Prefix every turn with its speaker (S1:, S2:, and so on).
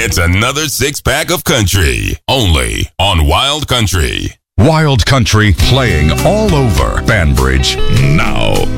S1: It's another six-pack of country, only on Wild Country.
S2: Wild Country playing all over Banbridge now.